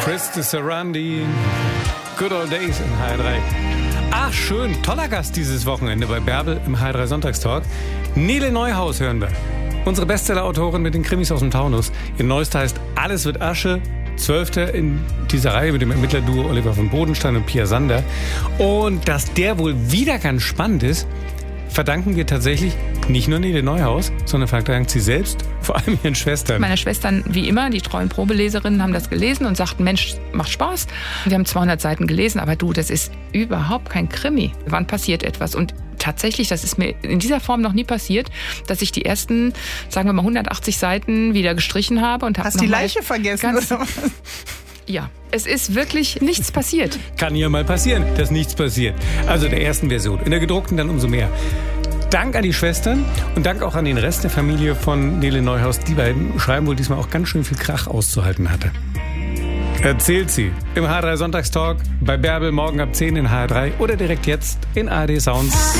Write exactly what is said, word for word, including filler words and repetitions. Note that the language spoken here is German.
Chris de Sarandi, Good Old Days in H R drei. Ach schön, toller Gast dieses Wochenende bei Bärbel im H R drei Sonntagstalk. Nele Neuhaus hören wir. Unsere Bestseller-Autorin mit den Krimis aus dem Taunus. Ihr neuester heißt Alles wird Asche. Zwölfte in dieser Reihe mit dem Ermittlerduo Oliver von Bodenstein und Pia Sander. Und dass der wohl wieder ganz spannend ist, verdanken wir tatsächlich nicht nur Nele Neuhaus, sondern verdankt sie selbst, vor allem ihren Schwestern. Meine Schwestern, wie immer, die treuen Probeleserinnen, haben das gelesen und sagten, Mensch, macht Spaß. Wir haben zweihundert Seiten gelesen, aber du, das ist überhaupt kein Krimi. Wann passiert etwas? Und tatsächlich, das ist mir in dieser Form noch nie passiert, dass ich die ersten, sagen wir mal, hundertachtzig Seiten wieder gestrichen habe. Und Hast die Leiche vergessen oder was? Ja, es ist wirklich nichts passiert. Kann ja mal passieren, dass nichts passiert. Also der ersten Version. In der gedruckten dann umso mehr. Dank an die Schwestern und Dank auch an den Rest der Familie von Nele Neuhaus. Die beiden schreiben wohl diesmal auch ganz schön viel Krach auszuhalten hatte. Erzählt sie im H R drei Sonntagstalk bei Bärbel morgen ab zehn in H R drei oder direkt jetzt in A R D Sounds.